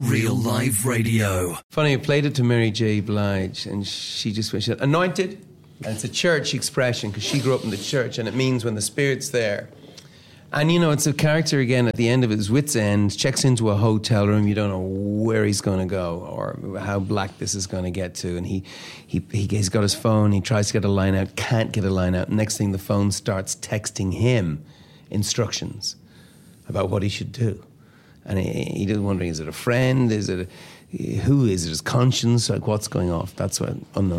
Real Life Radio. Funny, I played it to Mary J. Blige, and she said, anointed. And it's a church expression, because she grew up in the church, and it means when the Spirit's there. And, you know, it's a character, again, at the end of his wit's end, checks into a hotel room, you don't know where he's going to go or how black this is going to get to. And he's got his phone, he tries to get a line out, can't get a line out. Next thing, the phone starts texting him instructions about what he should do. And he's wondering, is it a friend? Who is it? His conscience? Like, what's going off? That's what Unknown